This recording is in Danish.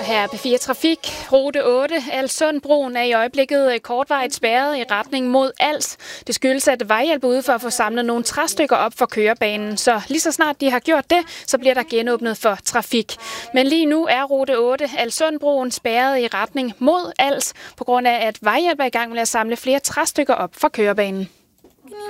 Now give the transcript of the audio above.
Her er P4 Trafik. Rute 8, Alssundbroen, er i øjeblikket kortvarigt spærret i retning mod Als. Det skyldes, at vejhjælp er ude for at få samlet nogle træstykker op for kørebanen. Så lige så snart de har gjort det, så bliver der genåbnet for trafik. Men lige nu er rute 8, Alssundbroen, spærret i retning mod Als, på grund af, at vejhjælp er i gang med at samle flere træstykker op for kørebanen.